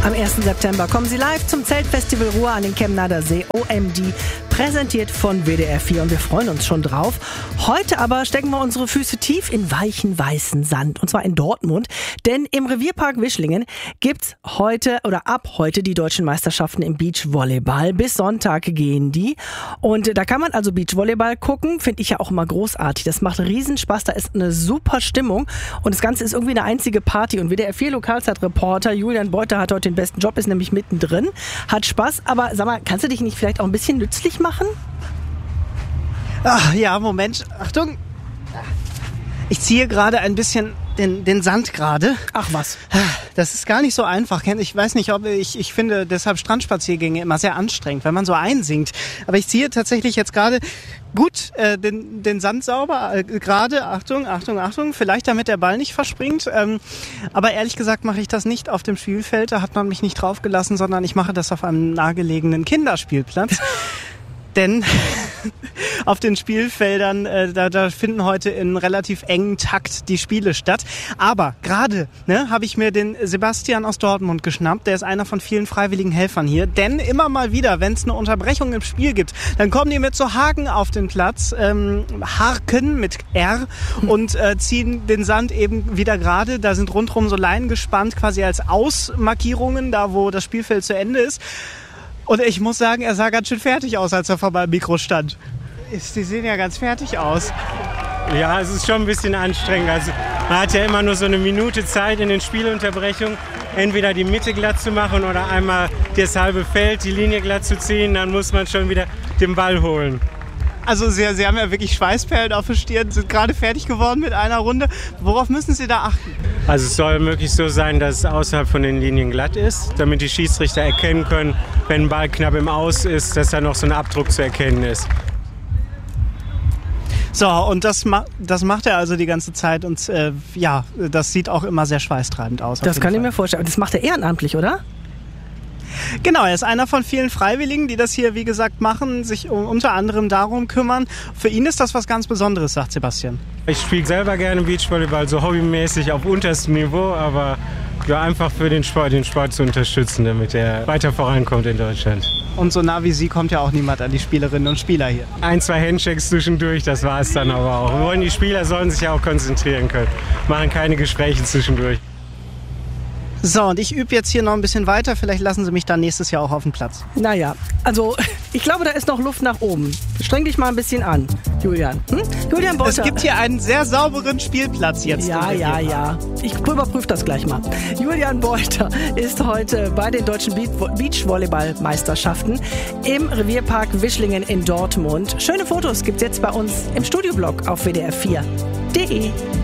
Am 1. September kommen sie live zum Zeltfestival Ruhr an den Chemnader See, OMD, präsentiert von WDR 4 und wir freuen uns schon drauf. Heute aber stecken wir unsere Füße tief in weichen, weißen Sand und zwar in Dortmund, denn im Revierpark Wischlingen gibt's heute oder ab heute die deutschen Meisterschaften im Beachvolleyball. Bis Sonntag gehen die und da kann man also Beachvolleyball gucken, finde ich ja auch immer großartig. Das macht riesen Spaß, da ist eine super Stimmung und das Ganze ist irgendwie eine einzige Party und WDR 4 Lokalzeitreporter Julian Beuter hat heute den besten Job, ist nämlich mittendrin, hat Spaß, aber sag mal, kannst du dich nicht vielleicht auch ein bisschen nützlich machen? Ach, ja, Moment, Achtung. Ich ziehe gerade ein bisschen den Sand gerade. Ach was. Das ist gar nicht so einfach. Ich weiß nicht, ob ich finde deshalb Strandspaziergänge immer sehr anstrengend, wenn man so einsinkt. Aber ich ziehe tatsächlich jetzt gerade gut den Sand sauber. Gerade, Achtung, vielleicht damit der Ball nicht verspringt. Aber ehrlich gesagt mache ich das nicht auf dem Spielfeld. Da hat man mich nicht draufgelassen, sondern ich mache das auf einem nahegelegenen Kinderspielplatz. Denn auf den Spielfeldern, da finden heute in relativ engen Takt die Spiele statt. Aber gerade habe ich mir den Sebastian aus Dortmund geschnappt. Der ist einer von vielen freiwilligen Helfern hier. Denn immer mal wieder, wenn es eine Unterbrechung im Spiel gibt, dann kommen die mit so Haken auf den Platz, Harken mit R und ziehen den Sand eben wieder gerade. Da sind rundherum so Leinen gespannt, quasi als Ausmarkierungen, da wo das Spielfeld zu Ende ist. Und ich muss sagen, er sah ganz schön fertig aus, als er vor meinem Mikro stand. Die sehen ja ganz fertig aus. Ja, es ist schon ein bisschen anstrengend. Also, man hat ja immer nur so eine Minute Zeit in den Spielunterbrechungen, entweder die Mitte glatt zu machen oder einmal das halbe Feld, die Linie glatt zu ziehen. Dann muss man schon wieder den Ball holen. Also Sie haben ja wirklich Schweißperlen auf der Stirn, sind gerade fertig geworden mit einer Runde. Worauf müssen Sie da achten? Also es soll möglichst so sein, dass es außerhalb von den Linien glatt ist, damit die Schiedsrichter erkennen können, wenn ein Ball knapp im Aus ist, dass da noch so ein Abdruck zu erkennen ist. So, und das macht er also die ganze Zeit und das sieht auch immer sehr schweißtreibend aus. Das kann ich mir vorstellen. Das macht er ehrenamtlich, oder? Genau, er ist einer von vielen Freiwilligen, die das hier, wie gesagt, machen, sich unter anderem darum kümmern. Für ihn ist das was ganz Besonderes, sagt Sebastian. Ich spiele selber gerne Beachvolleyball, so hobbymäßig auf unterstem Niveau, aber ja, einfach für den Sport zu unterstützen, damit er weiter vorankommt in Deutschland. Und so nah wie Sie kommt ja auch niemand an die Spielerinnen und Spieler hier. 1, 2 Handshakes zwischendurch, das war es dann aber auch. Die Spieler sollen sich ja auch konzentrieren können, machen keine Gespräche zwischendurch. So, und ich übe jetzt hier noch ein bisschen weiter. Vielleicht lassen Sie mich dann nächstes Jahr auch auf den Platz. Naja, also ich glaube, da ist noch Luft nach oben. Streng dich mal ein bisschen an, Julian. Julian Beuter. Es gibt hier einen sehr sauberen Spielplatz jetzt. Ja. Ich überprüfe das gleich mal. Julian Beuter ist heute bei den deutschen Beachvolleyball-Meisterschaften im Revierpark Wischlingen in Dortmund. Schöne Fotos gibt's jetzt bei uns im Studioblog auf wdr4.de.